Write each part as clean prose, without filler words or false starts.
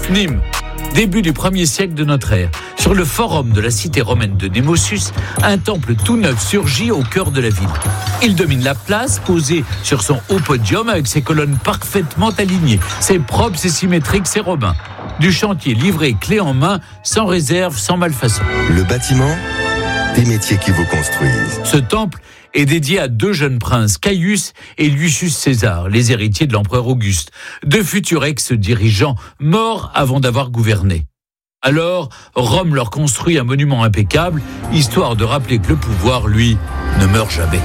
Nîmes, début du 1er siècle de notre ère. Sur le forum de la cité romaine de Némosus, un temple tout neuf surgit au cœur de la ville. Il domine la place, posé sur son haut podium avec ses colonnes parfaitement alignées. C'est propre, c'est symétrique, c'est romain. Du chantier livré clé en main, sans réserve, sans malfaçon. Le bâtiment, des métiers qui vous construisent. Ce temple est dédié à deux jeunes princes, Caius et Lucius César, les héritiers de l'empereur Auguste, deux futurs ex-dirigeants morts avant d'avoir gouverné. Alors, Rome leur construit un monument impeccable, histoire de rappeler que le pouvoir, lui, ne meurt jamais.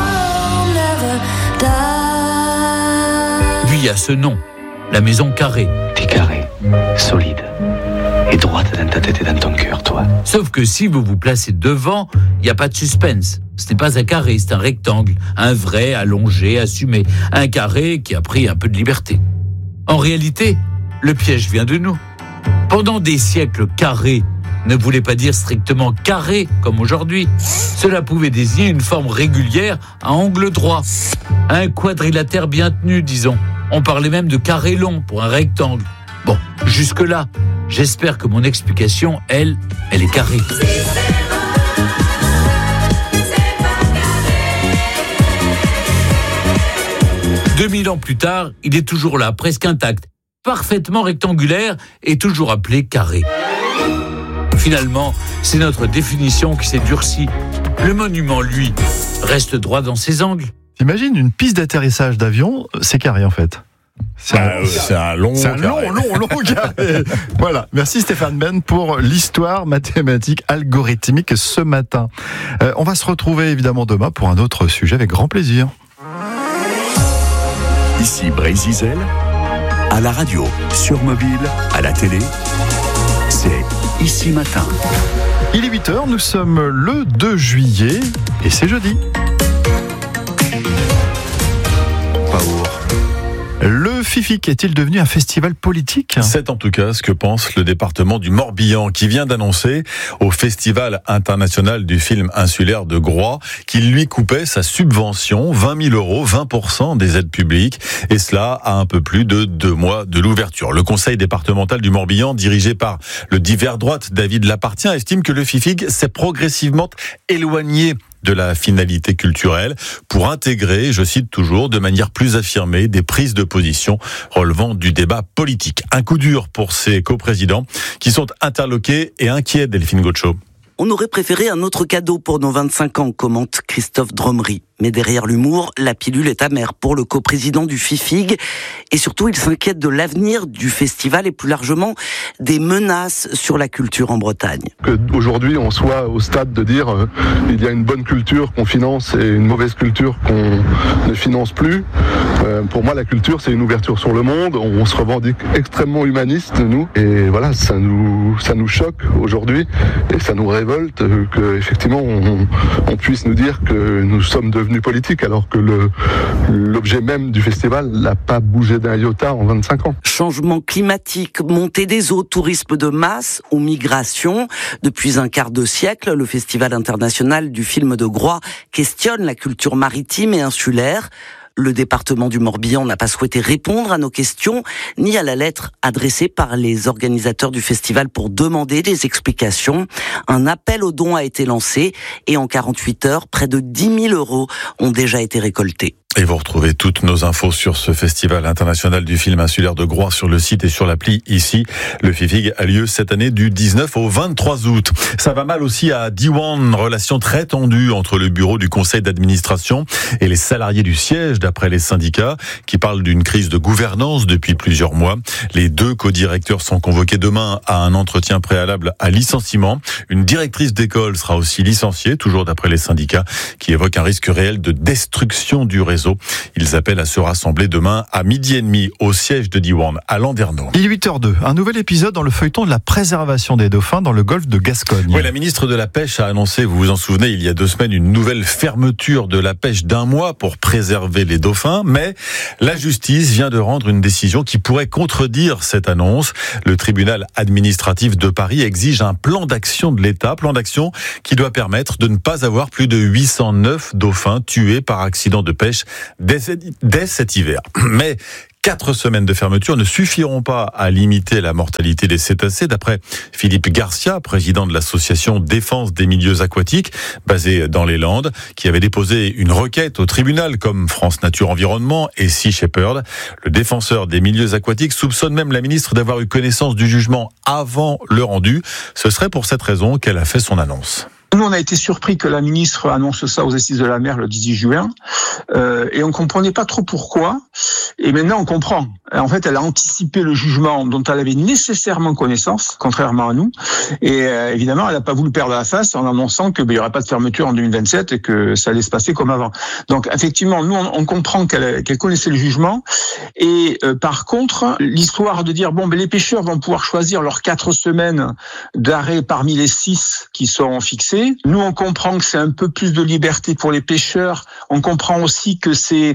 Puis il y a ce nom, la maison carrée. T'es carré, solide, et droite dans ta tête et dans ton cœur, toi. Sauf que si vous vous placez devant, il n'y a pas de suspense. Ce n'est pas un carré, c'est un rectangle, un vrai, allongé, assumé. Un carré qui a pris un peu de liberté. En réalité, le piège vient de nous. Pendant des siècles, carré ne voulait pas dire strictement carré comme aujourd'hui. Cela pouvait désigner une forme régulière à angle droit. Un quadrilatère bien tenu, disons. On parlait même de carré long pour un rectangle. Bon, jusque-là, j'espère que mon explication, elle est carrée. 2000 ans plus tard, il est toujours là, presque intact, parfaitement rectangulaire et toujours appelé carré. Finalement, c'est notre définition qui s'est durcie. Le monument, lui, reste droit dans ses angles. T'imagines une piste d'atterrissage d'avion, c'est carré en fait. C'est un long carré. Voilà. Merci Stéphane Ben pour l'histoire mathématique algorithmique ce matin. On va se retrouver évidemment demain pour un autre sujet avec grand plaisir. Ici Brésil, à la radio, sur mobile, à la télé, c'est Ici Matin. Il est 8h, nous sommes le 2 juillet et c'est jeudi. Le FIFIC est-il devenu un festival politique ? C'est en tout cas ce que pense le département du Morbihan qui vient d'annoncer au Festival international du film insulaire de Groix qu'il lui coupait sa subvention, 20 000 €, 20% des aides publiques, et cela à un peu plus de 2 mois de l'ouverture. Le conseil départemental du Morbihan, dirigé par le divers droite David Lapartien, estime que le FIFIC s'est progressivement éloigné de la finalité culturelle pour intégrer, je cite toujours, de manière plus affirmée des prises de position relevant du débat politique. Un coup dur pour ses coprésidents qui sont interloqués et inquiets, Delphine Gaucho. On aurait préféré un autre cadeau pour nos 25 ans, commente Christophe Dromery. Mais derrière l'humour, la pilule est amère pour le coprésident du FIFIG. Et surtout, il s'inquiète de l'avenir du festival et plus largement des menaces sur la culture en Bretagne. Qu'aujourd'hui, on soit au stade de dire il y a une bonne culture qu'on finance et une mauvaise culture qu'on ne finance plus. Pour moi, la culture, c'est une ouverture sur le monde. On se revendique extrêmement humaniste, nous. Et voilà, ça nous choque aujourd'hui et ça nous révolte qu'effectivement, on puisse nous dire que nous sommes devenus politique, alors que l'objet même du festival n'a pas bougé d'un iota en 25 ans. Changement climatique, montée des eaux, tourisme de masse ou migration. Depuis un quart de siècle, le Festival international du film de Groix questionne la culture maritime et insulaire. Le département du Morbihan n'a pas souhaité répondre à nos questions, ni à la lettre adressée par les organisateurs du festival pour demander des explications. Un appel aux dons a été lancé et en 48 heures, près de 10 000 € ont déjà été récoltés. Et vous retrouvez toutes nos infos sur ce festival international du film insulaire de Groix sur le site et sur l'appli ici. Le FIFIG a lieu cette année du 19 au 23 août. Ça va mal aussi à Diwan, relation très tendue entre le bureau du conseil d'administration et les salariés du siège, d'après les syndicats, qui parlent d'une crise de gouvernance depuis plusieurs mois. Les deux co-directeurs sont convoqués demain à un entretien préalable à licenciement. Une directrice d'école sera aussi licenciée, toujours d'après les syndicats, qui évoquent un risque réel de destruction du réseau. Ils appellent à se rassembler demain à 12h30 au siège de Diwan, à Landerneau. Il est 8h02, un nouvel épisode dans le feuilleton de la préservation des dauphins dans le golfe de Gascogne. Oui, la ministre de la Pêche a annoncé, vous vous en souvenez, il y a 2 semaines, une nouvelle fermeture de la pêche d'1 mois pour préserver les dauphins. Mais la justice vient de rendre une décision qui pourrait contredire cette annonce. Le tribunal administratif de Paris exige un plan d'action de l'État, plan d'action qui doit permettre de ne pas avoir plus de 809 dauphins tués par accident de pêche dès cet hiver. Mais 4 semaines de fermeture ne suffiront pas à limiter la mortalité des cétacés, d'après Philippe Garcia, président de l'association Défense des milieux aquatiques, basée dans les Landes, qui avait déposé une requête au tribunal comme France Nature Environnement et Sea Shepherd. Le défenseur des milieux aquatiques soupçonne même la ministre d'avoir eu connaissance du jugement avant le rendu. Ce serait pour cette raison qu'elle a fait son annonce. Nous, on a été surpris que la ministre annonce ça aux Assises de la mer le 18 juin, et on comprenait pas trop pourquoi. Et maintenant, on comprend. En fait, elle a anticipé le jugement dont elle avait nécessairement connaissance, contrairement à nous. Et évidemment, elle n'a pas voulu perdre la face en annonçant qu'il n'y aurait pas de fermeture en 2027 et que ça allait se passer comme avant. Donc, effectivement, nous, on comprend qu'elle connaissait le jugement. Et par contre, l'histoire de dire les pêcheurs vont pouvoir choisir leurs 4 semaines d'arrêt parmi les 6 qui sont fixées. Nous, on comprend que c'est un peu plus de liberté pour les pêcheurs. On comprend aussi que c'est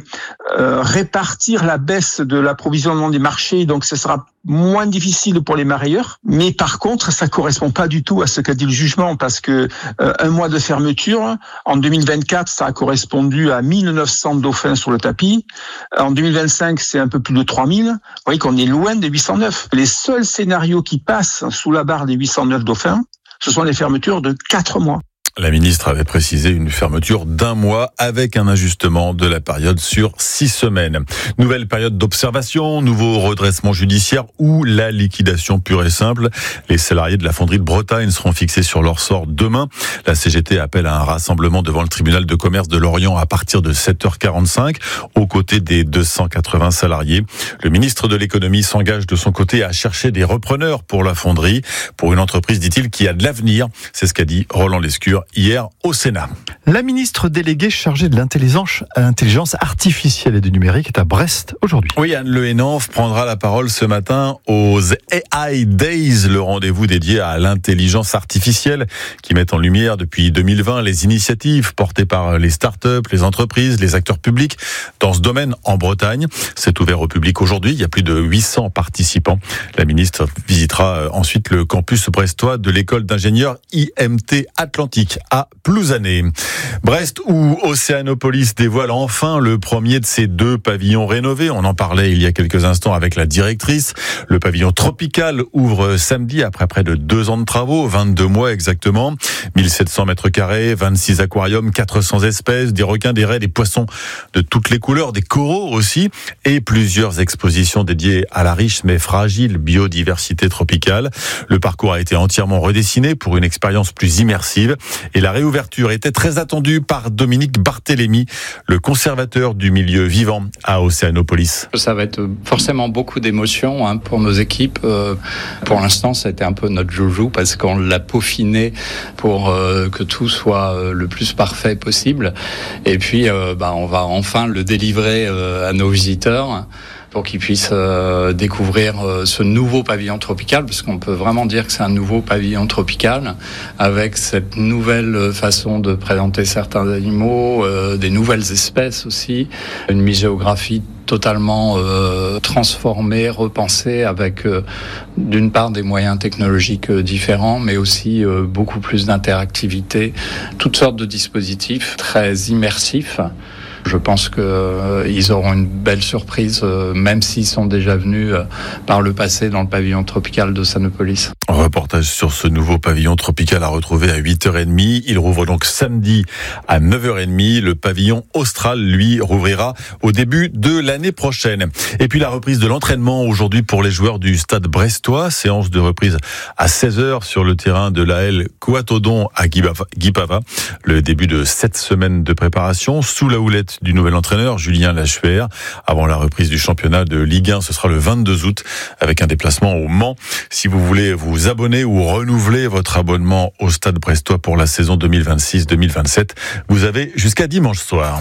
répartir la baisse de l'approvisionnement des marchés, donc ce sera moins difficile pour les mareyeurs. Mais par contre, ça correspond pas du tout à ce qu'a dit le jugement, parce que un mois de fermeture, en 2024, ça a correspondu à 1900 dauphins sur le tapis. En 2025, c'est un peu plus de 3000. Vous voyez qu'on est loin des 809. Les seuls scénarios qui passent sous la barre des 809 dauphins, ce sont les fermetures de 4 mois. La ministre avait précisé une fermeture d'1 mois avec un ajustement de la période sur 6 semaines. Nouvelle période d'observation, nouveau redressement judiciaire ou la liquidation pure et simple. Les salariés de la fonderie de Bretagne seront fixés sur leur sort demain. La CGT appelle à un rassemblement devant le tribunal de commerce de Lorient à partir de 7h45 aux côtés des 280 salariés. Le ministre de l'économie s'engage de son côté à chercher des repreneurs pour la fonderie, pour une entreprise, dit-il, qui a de l'avenir. C'est ce qu'a dit Roland Lescure hier au Sénat. La ministre déléguée chargée de l'intelligence artificielle et du numérique est à Brest aujourd'hui. Oui, Anne Le Henanff prendra la parole ce matin aux AI Days, le rendez-vous dédié à l'intelligence artificielle qui met en lumière depuis 2020 les initiatives portées par les startups, les entreprises, les acteurs publics dans ce domaine en Bretagne. C'est ouvert au public aujourd'hui, il y a plus de 800 participants. La ministre visitera ensuite le campus brestois de l'école d'ingénieurs IMT Atlantique à Plouzané. Brest, où Océanopolis dévoile enfin le premier de ses 2 pavillons rénovés. On en parlait il y a quelques instants avec la directrice. Le pavillon tropical ouvre samedi après près de 2 ans de travaux, 22 mois exactement. 1700 mètres carrés, 26 aquariums, 400 espèces, des requins, des raies, des poissons de toutes les couleurs, des coraux aussi, et plusieurs expositions dédiées à la riche mais fragile biodiversité tropicale. Le parcours a été entièrement redessiné pour une expérience plus immersive. Et la réouverture était très attendue par Dominique Barthélémy, le conservateur du milieu vivant à Océanopolis. Ça va être forcément beaucoup d'émotions pour nos équipes. Pour l'instant, c'était un peu notre joujou parce qu'on l'a peaufiné pour que tout soit le plus parfait possible. Et puis, on va enfin le délivrer à nos visiteurs pour qu'ils puissent découvrir ce nouveau pavillon tropical, parce qu'on peut vraiment dire que c'est un nouveau pavillon tropical, avec cette nouvelle façon de présenter certains animaux, des nouvelles espèces aussi, une muséographie totalement transformée, repensée, avec d'une part des moyens technologiques différents, mais aussi beaucoup plus d'interactivité, toutes sortes de dispositifs très immersifs. Je pense qu'ils auront une belle surprise, même s'ils sont déjà venus par le passé dans le pavillon tropical d'Océanopolis. Reportage sur ce nouveau pavillon tropical à retrouver à 8h30. Il rouvre donc samedi à 9h30. Le pavillon austral, lui, rouvrira au début de l'année prochaine. Et puis la reprise de l'entraînement aujourd'hui pour les joueurs du stade brestois. Séance de reprise à 16h sur le terrain de l'AL Coatodon à Guipava. Le début de 7 semaines de préparation sous la houlette du nouvel entraîneur Julien Lachuer. Avant la reprise du championnat de Ligue 1, ce sera le 22 août avec un déplacement au Mans. Si vous voulez vous abonner ou renouveler votre abonnement au Stade Brestois pour la saison 2026-2027, vous avez jusqu'à dimanche soir.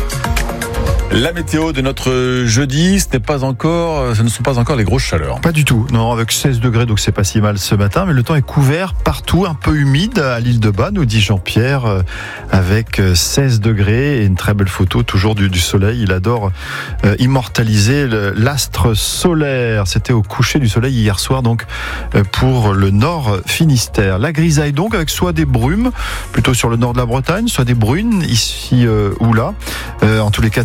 La météo de notre jeudi, ce ne sont pas encore les grosses chaleurs. Pas du tout, non, avec 16 degrés, donc c'est pas si mal ce matin, mais le temps est couvert partout, un peu humide à l'île de Bas, nous dit Jean-Pierre, avec 16 degrés et une très belle photo, toujours du soleil. Il adore immortaliser l'astre solaire. C'était au coucher du soleil hier soir, donc pour le nord Finistère. La grisaille donc, avec soit des brumes, plutôt sur le nord de la Bretagne, soit des brunes ici ou là, en tous les cas des nuages.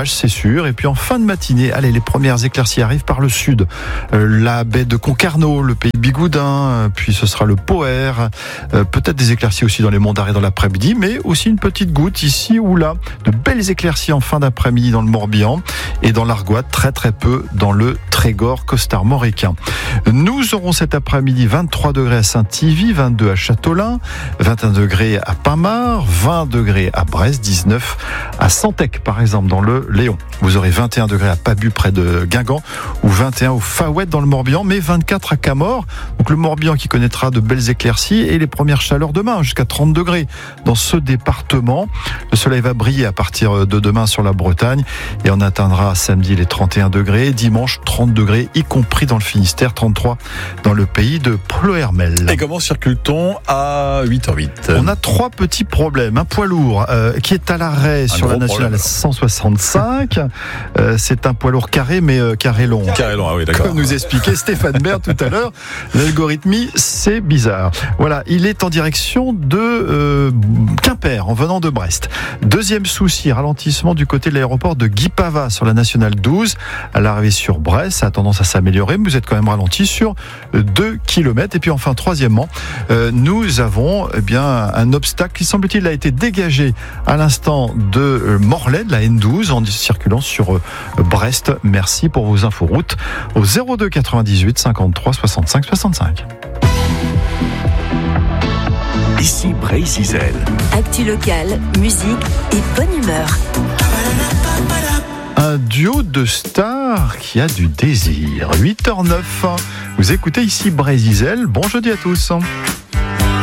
nuages, c'est sûr. Et puis en fin de matinée, allez, les premières éclaircies arrivent par le sud. La baie de Concarneau, le pays Bigoudin, puis ce sera le Poher. Peut-être des éclaircies aussi dans les Monts d'Arrée dans l'après-midi, mais aussi une petite goutte ici ou là. De belles éclaircies en fin d'après-midi dans le Morbihan et dans l'Argoat, très très peu dans le Trégor costarmoricain. Nous aurons cet après-midi 23 degrés à Saint-Yvi, 22 à Châteaulin, 21 degrés à Pinmar, 20 degrés à Brest, 19 à Santec par exemple dans le Léon. Vous aurez 21 degrés à Pabu près de Guingamp ou 21 au Faouette dans le Morbihan, mais 24 à Camors. Donc le Morbihan qui connaîtra de belles éclaircies et les premières chaleurs demain jusqu'à 30 degrés dans ce département. Le soleil va briller à partir de demain sur la Bretagne et on atteindra samedi les 31 degrés, dimanche 30 degrés, y compris dans le Finistère, 33 dans le pays de Ploërmel. Et comment circule-t-on à 8h08 ? On a 3 petits problèmes. Un poids lourd qui est à l'arrêt sur la nationale 165. C'est un poids lourd carré, mais carré long. Carré long, ah oui, d'accord. Comme nous expliquait Stéphane Bern tout à l'heure, l'algorithmie, c'est bizarre. Voilà, il est en direction de Quimper, en venant de Brest. Deuxième souci, ralentissement du côté de l'aéroport de Guipava sur la nationale 12. À l'arrivée sur Brest, ça a tendance à s'améliorer, mais vous êtes quand même ralenti sur 2 km. Et puis enfin, troisièmement, nous avons un obstacle qui semble-t-il a été dégagé à l'instant de Morlaix, de la N12, en circulant sur Brest. Merci pour vos inforoutes au 02 98 53 65 65. Ici Brésil. Actu locale, musique et bonne humeur. Un duo de stars qui a du désir. 8h09. Vous écoutez ici Brésil. Bon jeudi à tous.